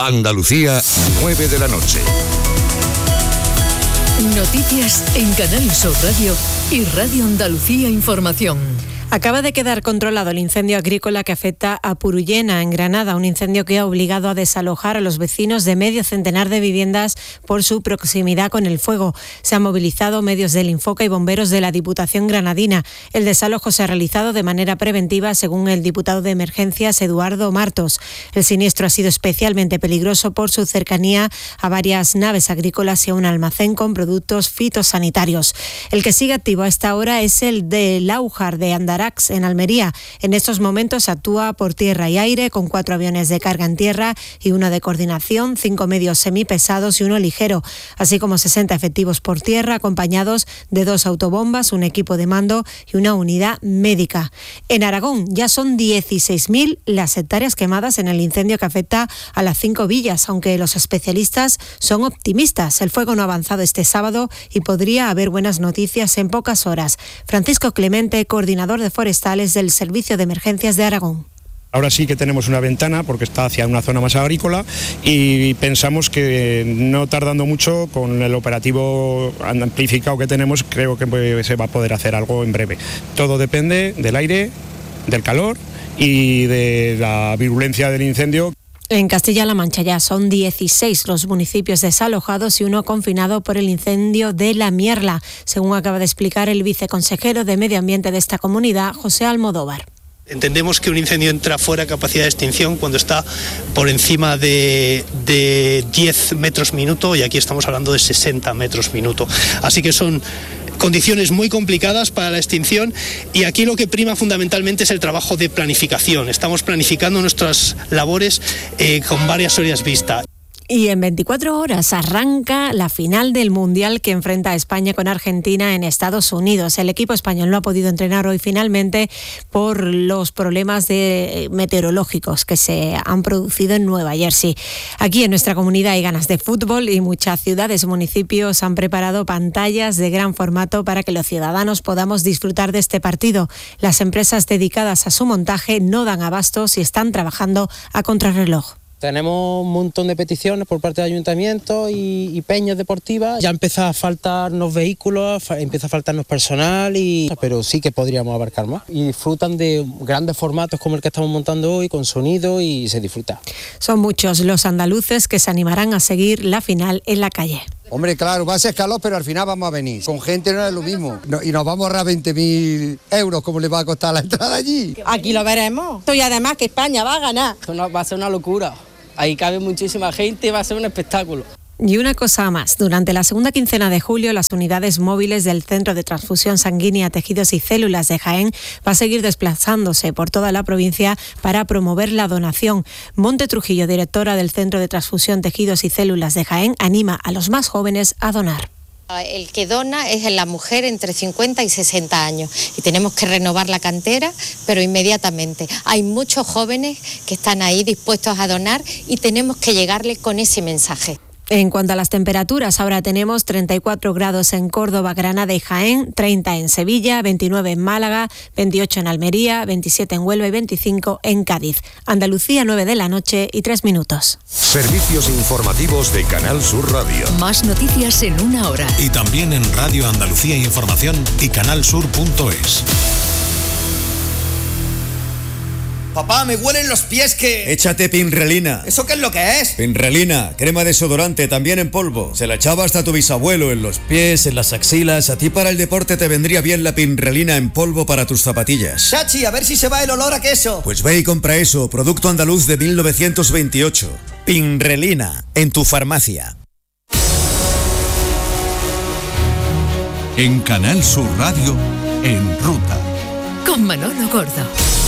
Andalucía, 9 de la noche. Noticias en Canal Sur Radio y Radio Andalucía Información. Acaba de quedar controlado el incendio agrícola que afecta a Purullena, en Granada, un incendio que ha obligado a desalojar a los vecinos de medio centenar de viviendas por su proximidad con el fuego. Se han movilizado medios del Infoca y bomberos de la Diputación granadina. El desalojo se ha realizado de manera preventiva, según el diputado de Emergencias, Eduardo Martos. El siniestro ha sido especialmente peligroso por su cercanía a varias naves agrícolas y a un almacén con productos fitosanitarios. El que sigue activo a esta hora es el de Láujar de Andarax, en Almería. En estos momentos actúa por tierra y aire con 4 aviones de carga en tierra y 1 de coordinación, 5 medios semipesados y 1 ligero, así como 60 efectivos por tierra acompañados de 2 autobombas, un equipo de mando y una unidad médica. En Aragón ya son 16.000 las hectáreas quemadas en el incendio que afecta a las 5 villas, aunque los especialistas son optimistas. El fuego no ha avanzado este sábado y podría haber buenas noticias en pocas horas. Francisco Clemente, coordinador de forestales del Servicio de Emergencias de Aragón. Ahora sí que tenemos una ventana porque está hacia una zona más agrícola y pensamos que no tardando mucho con el operativo amplificado que tenemos, creo que se va a poder hacer algo en breve. Todo depende del aire, del calor y de la virulencia del incendio. En Castilla-La Mancha ya son 16 los municipios desalojados y 1 confinado por el incendio de La Mierla, según acaba de explicar el viceconsejero de Medio Ambiente de esta comunidad, José Almodóvar. Entendemos que un incendio entra fuera de capacidad de extinción cuando está por encima de 10 metros minuto y aquí estamos hablando de 60 metros minuto. Así que son condiciones muy complicadas para la extinción y aquí lo que prima fundamentalmente es el trabajo de planificación. Estamos planificando nuestras labores con varias horas vista. Y en 24 horas arranca la final del Mundial que enfrenta a España con Argentina en Estados Unidos. El equipo español no ha podido entrenar hoy finalmente por los problemas meteorológicos que se han producido en Nueva Jersey. Aquí en nuestra comunidad hay ganas de fútbol y muchas ciudades y municipios han preparado pantallas de gran formato para que los ciudadanos podamos disfrutar de este partido. Las empresas dedicadas a su montaje no dan abastos y están trabajando a contrarreloj. Tenemos un montón de peticiones por parte del ayuntamiento y peñas deportivas. Ya empieza a faltarnos vehículos, empieza a faltarnos personal, pero sí que podríamos abarcar más. Y disfrutan de grandes formatos como el que estamos montando hoy, con sonido, y se disfruta. Son muchos los andaluces que se animarán a seguir la final en la calle. Hombre, claro, va a ser calor, pero al final vamos a venir. Con gente no es lo mismo. Y nos vamos a ahorrar 20.000 euros, como le va a costar la entrada allí. Aquí lo veremos. Y además que España va a ganar. Esto va a ser una locura. Ahí cabe muchísima gente y va a ser un espectáculo. Y una cosa más, durante la segunda quincena de julio, las unidades móviles del Centro de Transfusión Sanguínea, Tejidos y Células de Jaén va a seguir desplazándose por toda la provincia para promover la donación. Monte Trujillo, directora del Centro de Transfusión, Tejidos y Células de Jaén, anima a los más jóvenes a donar. El que dona es la mujer entre 50 y 60 años y tenemos que renovar la cantera, pero inmediatamente. Hay muchos jóvenes que están ahí dispuestos a donar y tenemos que llegarles con ese mensaje. En cuanto a las temperaturas, ahora tenemos 34 grados en Córdoba, Granada y Jaén, 30 en Sevilla, 29 en Málaga, 28 en Almería, 27 en Huelva y 25 en Cádiz. Andalucía, 9 de la noche y 3 minutos. Servicios informativos de Canal Sur Radio. Más noticias en una hora. Y también en Radio Andalucía Información y canalsur.es. Papá, me huelen los pies que... Échate Pinrelina. ¿Eso qué es lo que es? Pinrelina, crema desodorante, también en polvo. Se la echaba hasta tu bisabuelo en los pies, en las axilas. A ti para el deporte te vendría bien la Pinrelina en polvo para tus zapatillas. Chachi, a ver si se va el olor a queso. Pues ve y compra eso, producto andaluz de 1928. Pinrelina, en tu farmacia. En Canal Sur Radio, En Ruta. Con Manolo Gordo.